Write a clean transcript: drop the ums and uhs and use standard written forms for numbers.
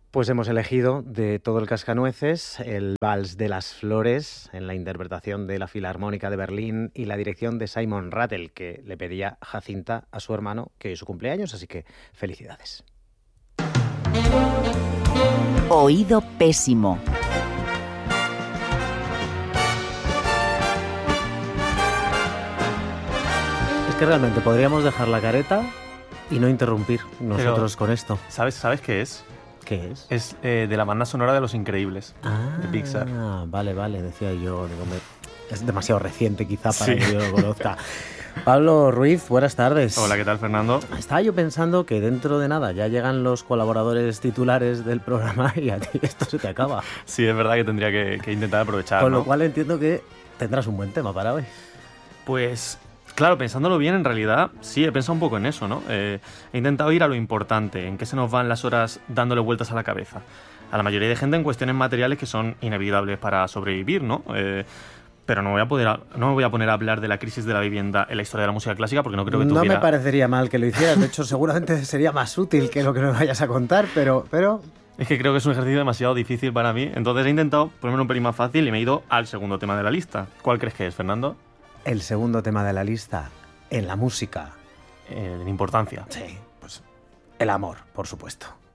Pues hemos elegido de todo el Cascanueces el Vals de las Flores en la interpretación de la Filarmónica de Berlín y la dirección de Simon Rattle, que le pedía Jacinta a su hermano, que hoy es su cumpleaños, así que felicidades. Oído pésimo. Es que realmente podríamos dejar la careta y no interrumpir nosotros con esto. ¿Sabes qué es? ¿Qué es? Es de la banda sonora de Los Increíbles, de Pixar. Vale, decía yo. Es demasiado reciente quizá para que yo lo conozca. Pablo Ruiz, buenas tardes. Hola, ¿qué tal, Fernando? Estaba yo pensando que dentro de nada ya llegan los colaboradores titulares del programa y a ti esto se te acaba. Sí, es verdad que tendría que intentar aprovechar, Con ¿no? lo cual entiendo que tendrás un buen tema para hoy. Pues, claro, pensándolo bien, en realidad, sí, he pensado un poco en eso, ¿no? He intentado ir a lo importante, en qué se nos van las horas dándole vueltas a la cabeza. A la mayoría de gente en cuestiones materiales que son inevitables para sobrevivir, ¿no? Pero no me voy a poner a hablar de la crisis de la vivienda en la historia de la música clásica porque no creo que No tuviera... me parecería mal que lo hicieras, de hecho seguramente sería más útil que lo que me vayas a contar, pero... Es que creo que es un ejercicio demasiado difícil para mí, entonces he intentado ponerme un pelín más fácil y me he ido al segundo tema de la lista. ¿Cuál crees que es, Fernando? El segundo tema de la lista, en la música. En importancia. Sí, pues el amor, por supuesto.